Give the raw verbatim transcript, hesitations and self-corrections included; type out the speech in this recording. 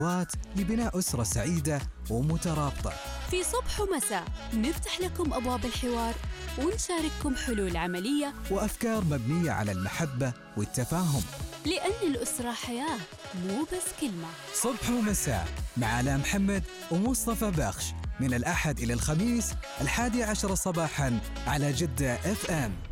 لبناء أسرة سعيدة ومترابطة. في صبح ومساء نفتح لكم أبواب الحوار ونشارككم حلول عملية وأفكار مبنية على المحبة والتفاهم، لأن الأسرة حياة مو بس كلمة. صبح ومساء مع آلاء محمد ومصطفى بخش، من الأحد إلى الخميس الحادي عشر صباحاً على جدة إف إم.